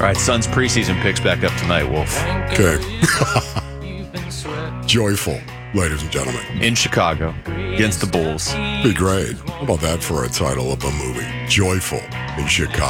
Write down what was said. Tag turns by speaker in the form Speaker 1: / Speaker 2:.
Speaker 1: right, Suns preseason picks back up tonight, Wolf.
Speaker 2: Okay. Joyful, ladies and gentlemen.
Speaker 1: In Chicago, against the Bulls.
Speaker 2: Be great. How about that for a title of a movie? Joyful in Chicago.